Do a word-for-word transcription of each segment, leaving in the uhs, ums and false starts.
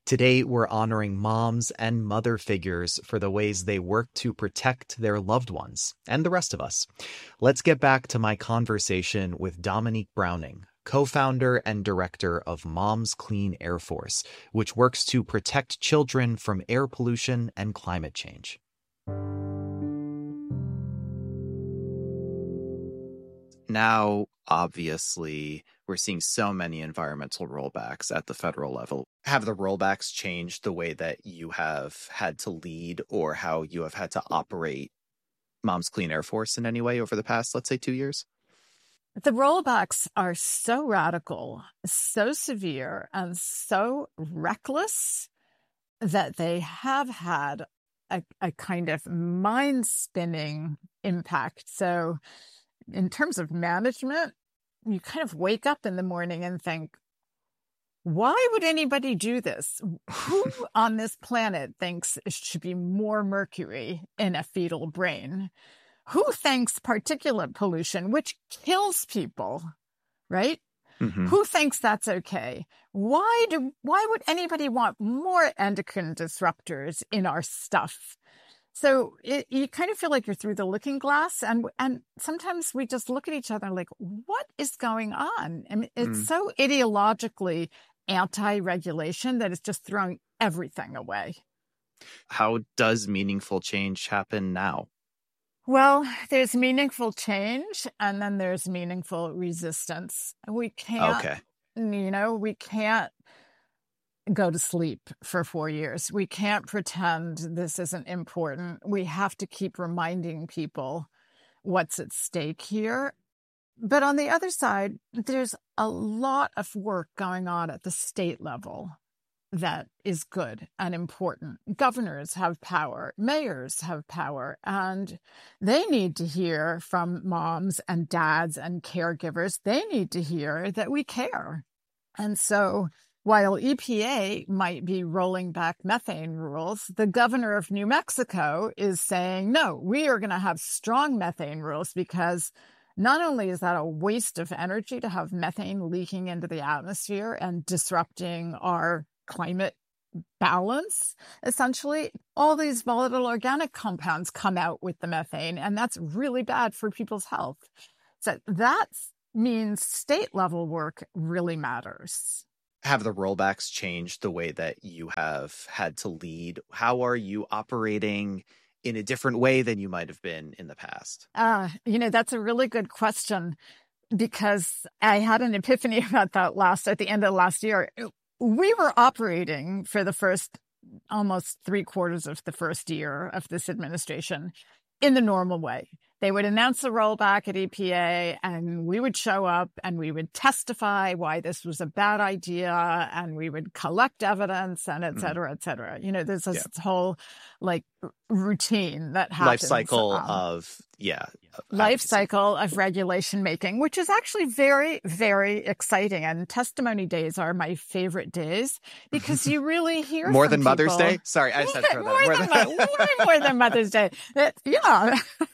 Today, we're honoring moms and mother figures for the ways they work to protect their loved ones and the rest of us. Let's get back to my conversation with Dominique Browning, co-founder and director of Moms Clean Air Force, which works to protect children from air pollution and climate change. Now, obviously, we're seeing so many environmental rollbacks at the federal level. Have the rollbacks changed the way that you have had to lead or how you have had to operate Moms Clean Air Force in any way over the past, let's say, two years? The rollbacks are so radical, so severe, and so reckless that they have had a, a kind of mind-spinning impact. So in terms of management, you kind of wake up in the morning and think, why would anybody do this? Who on this planet thinks it should be more mercury in a fetal brain? Who thinks particulate pollution, which kills people, right? Mm-hmm. Who thinks that's okay? Why do, why would anybody want more endocrine disruptors in our stuff? So it, you kind of feel like you're through the looking glass. And and sometimes we just look at each other like, what is going on? I mean, it's mm. so ideologically anti-regulation that it's just throwing everything away. How does meaningful change happen now? Well, there's meaningful change and then there's meaningful resistance. We can't, okay. you know, we can't go to sleep for four years. We can't pretend this isn't important. We have to keep reminding people what's at stake here. But on the other side, there's a lot of work going on at the state level that is good and important. Governors have power, mayors have power, and they need to hear from moms and dads and caregivers. They need to hear that we care. And so while E P A might be rolling back methane rules, the governor of New Mexico is saying, no, we are going to have strong methane rules because not only is that a waste of energy to have methane leaking into the atmosphere and disrupting our climate balance, essentially, all these volatile organic compounds come out with the methane, and that's really bad for people's health. So that means state level work really matters. Have the rollbacks changed the way that you have had to lead? How are you operating in a different way than you might have been in the past? Uh, you know, that's a really good question because I had an epiphany about that last at the end of last year. We were operating for the first almost three quarters of the first year of this administration in the normal way. They would announce the rollback at E P A and we would show up and we would testify why this was a bad idea and we would collect evidence and et cetera, et cetera. You know, there's this yeah. whole like routine that happens. Life cycle um, of, yeah. Life cycle of regulation making, which is actually very, very exciting. And testimony days are my favorite days because you really hear more from than people. Mother's Day? Sorry, I just had to throw that more, more, than, than... way more than Mother's Day. It, yeah.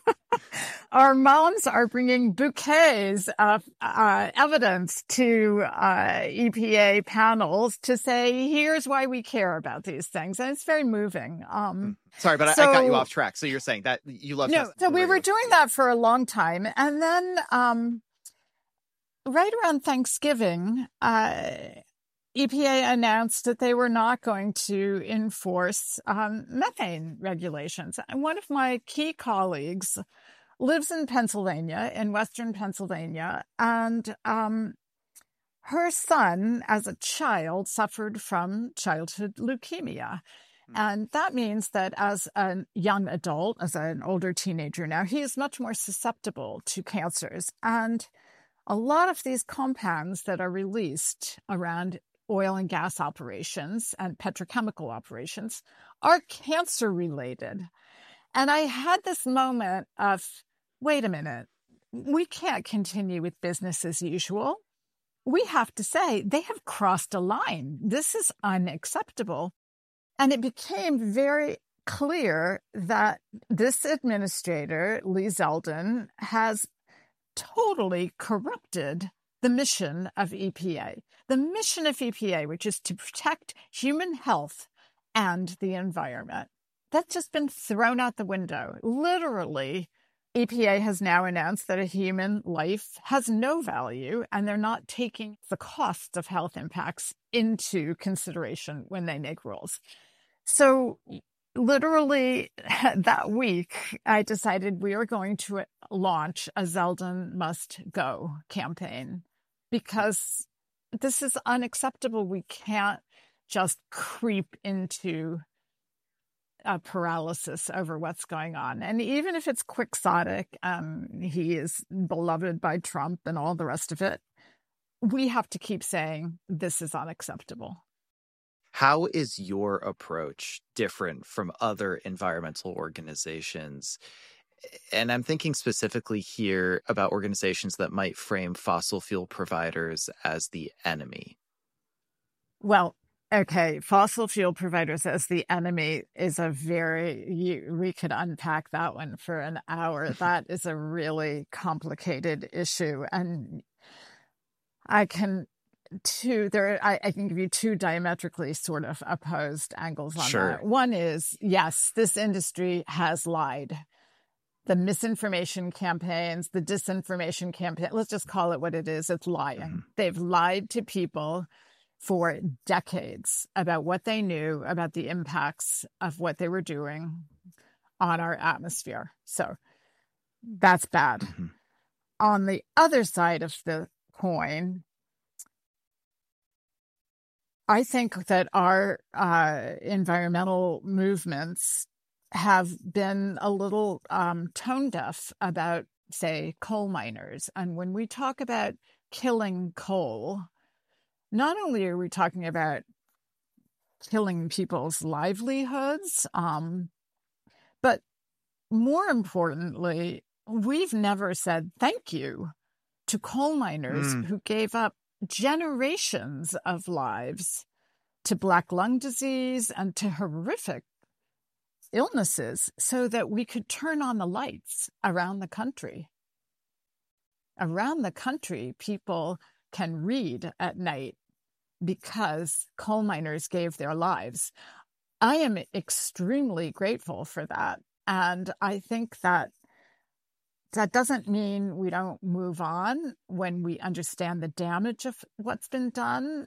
Our moms are bringing bouquets of uh, evidence to uh, E P A panels to say, here's why we care about these things. And it's very moving. Um, Sorry, but so, I, I got you off track. So you're saying that you love No, so we were doing that for a long time. And then um, right around Thanksgiving, uh, E P A announced that they were not going to enforce um, methane regulations. And one of my key colleagues lives in Pennsylvania, in Western Pennsylvania, and um, her son, as a child, suffered from childhood leukemia. And that means that as a young adult, as an older teenager now, he is much more susceptible to cancers. And a lot of these compounds that are released around oil and gas operations and petrochemical operations are cancer-related. And I had this moment of, wait a minute, we can't continue with business as usual. We have to say they have crossed a line. This is unacceptable. And it became very clear that this administrator, Lee Zeldin, has totally corrupted the mission of E P A. the mission of E P A, which is to protect human health and the environment. That's just been thrown out the window. Literally, E P A has now announced that a human life has no value, and they're not taking the costs of health impacts into consideration when they make rules. So literally that week, I decided we were going to launch a Zeldin Must Go campaign, because this is unacceptable. We can't just creep into a paralysis over what's going on. And even if it's quixotic, um, he is beloved by Trump and all the rest of it, we have to keep saying this is unacceptable. How is your approach different from other environmental organizations? And I'm thinking specifically here about organizations that might frame fossil fuel providers as the enemy. Well, okay, fossil fuel providers as the enemy is a very, you, we could unpack that one for an hour. That is a really complicated issue. And I can two there I, I can give you two diametrically sort of opposed angles on Sure. that. One is, yes, this industry has lied. The misinformation campaigns, the disinformation campaign, let's just call it what it is. It's lying. Mm-hmm. They've lied to people for decades about what they knew about the impacts of what they were doing on our atmosphere. So that's bad. Mm-hmm. On the other side of the coin, I think that our uh, environmental movements have been a little um, tone deaf about, say, coal miners. And when we talk about killing coal, not only are we talking about killing people's livelihoods, um, but more importantly, we've never said thank you to coal miners mm. who gave up generations of lives to black lung disease and to horrific illnesses so that we could turn on the lights around the country. Around the country, people can read at night because coal miners gave their lives. I am extremely grateful for that. And I think that that doesn't mean we don't move on when we understand the damage of what's been done,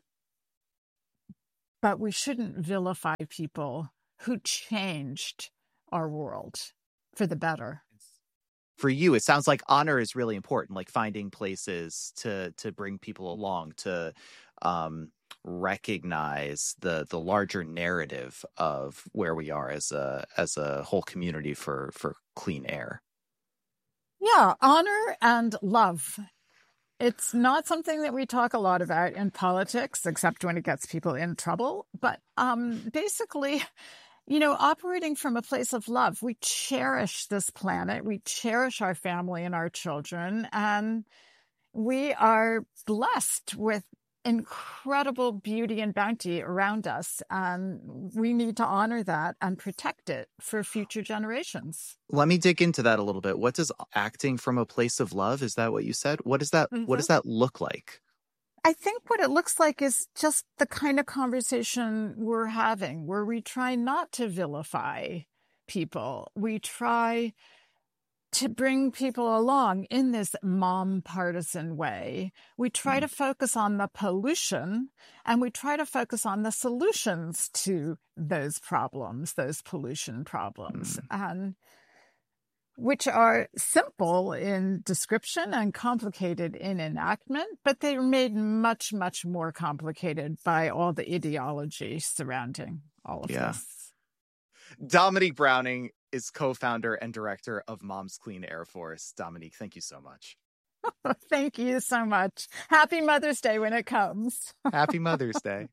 but we shouldn't vilify people who changed our world for the better. For you, it sounds like honor is really important, like finding places to to bring people along, to um, recognize the the larger narrative of where we are as a as a whole community for for clean air. Yeah, honor and love. It's not something that we talk a lot about in politics, except when it gets people in trouble. But um, basically, you know, operating from a place of love, we cherish this planet, we cherish our family and our children, and we are blessed with incredible beauty and bounty around us. And we need to honor that and protect it for future generations. Let me dig into that a little bit. What does acting from a place of love, is that what you said? What does that, mm-hmm. what does that look like? I think what it looks like is just the kind of conversation we're having, where we try not to vilify people. We try to bring people along in this mom partisan way. We try mm. to focus on the pollution, and we try to focus on the solutions to those problems, those pollution problems, mm. and which are simple in description and complicated in enactment, but they're made much, much more complicated by all the ideology surrounding all of yeah. this. Dominique Browning is co-founder and director of Moms Clean Air Force. Dominique, thank you so much. Thank you so much. Happy Mother's Day when it comes. Happy Mother's Day.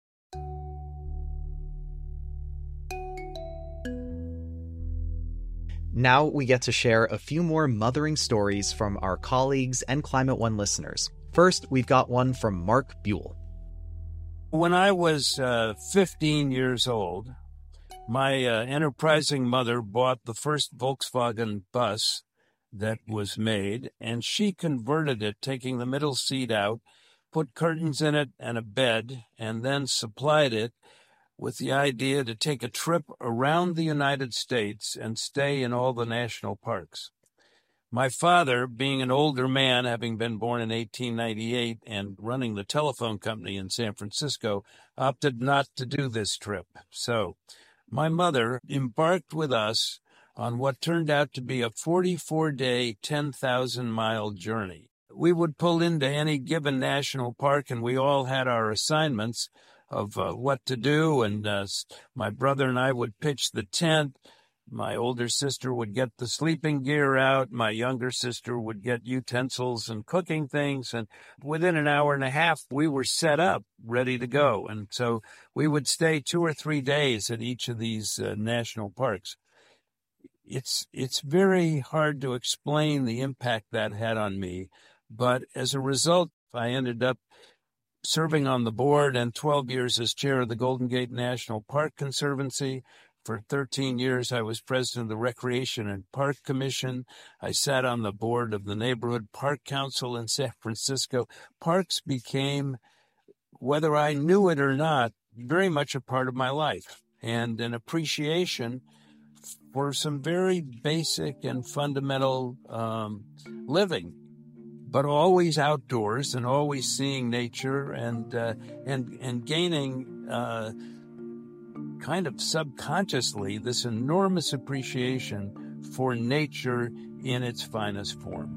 Now we get to share a few more mothering stories from our colleagues and Climate One listeners. First, we've got one from Mark Buell. When I was uh, fifteen years old, my uh, enterprising mother bought the first Volkswagen bus that was made, and she converted it, taking the middle seat out, put curtains in it and a bed, and then supplied it with the idea to take a trip around the United States and stay in all the national parks. My father, being an older man, having been born in eighteen ninety-eight and running the telephone company in San Francisco, opted not to do this trip. So my mother embarked with us on what turned out to be a forty-four day, ten thousand mile journey. We would pull into any given national park, and we all had our assignments of uh, what to do, and uh, my brother and I would pitch the tent. My older sister would get the sleeping gear out. My younger sister would get utensils and cooking things. And within an hour and a half, we were set up, ready to go. And so we would stay two or three days at each of these uh, national parks. It's, it's very hard to explain the impact that had on me. But as a result, I ended up serving on the board and twelve years as chair of the Golden Gate National Park Conservancy. For thirteen years, I was president of the Recreation and Park Commission. I sat on the board of the Neighborhood Park Council in San Francisco. Parks became, whether I knew it or not, very much a part of my life, and an appreciation for some very basic and fundamental um, living, but always outdoors and always seeing nature and uh, and and gaining uh, kind of subconsciously this enormous appreciation for nature in its finest form.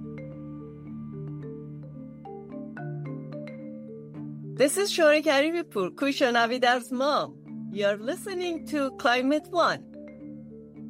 This is Shori Karibipur, Kushanavida Mom. You're listening to Climate One.